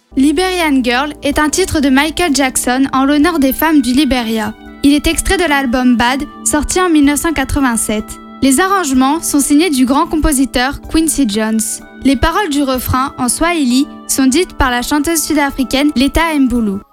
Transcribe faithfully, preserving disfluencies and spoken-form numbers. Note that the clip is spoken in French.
Liberian Girl est un titre de Michael Jackson en l'honneur des femmes du Liberia. Il est extrait de l'album Bad, sorti en dix-neuf cent quatre-vingt-sept. Les arrangements sont signés du grand compositeur Quincy Jones. Les paroles du refrain, en swahili, sont dites par la chanteuse sud-africaine Letta Mbulu.